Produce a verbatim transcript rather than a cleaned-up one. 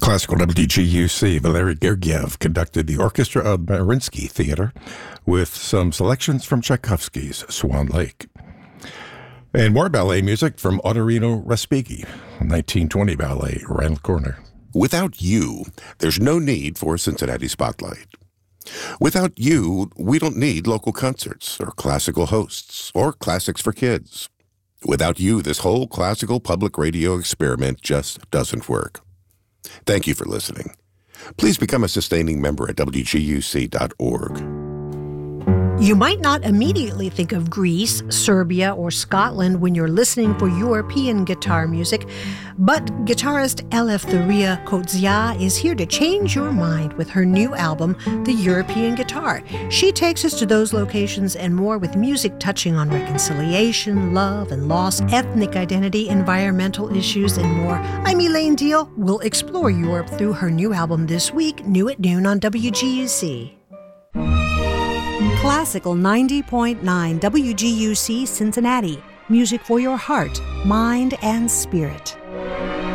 Classical W G U C, Valery Gergiev conducted the orchestra of Mariinsky Theater with some selections from Tchaikovsky's Swan Lake. And more ballet music from Ottorino Respighi, nineteen twenty ballet, Randall Corner. Without you, there's no need for a Cincinnati Spotlight. Without you, we don't need local concerts or classical hosts or classics for kids. Without you, this whole classical public radio experiment just doesn't work. Thank you for listening. Please become a sustaining member at W G U C dot org. You might not immediately think of Greece, Serbia, or Scotland when you're listening for European guitar music, but guitarist Eleftheria Kotsia is here to change your mind with her new album, The European Guitar. She takes us to those locations and more with music touching on reconciliation, love and loss, ethnic identity, environmental issues, and more. I'm Elaine Deal. We'll explore Europe through her new album this week, new at noon on W G U C. Classical ninety point nine W G U C Cincinnati. Music for your heart, mind, and spirit.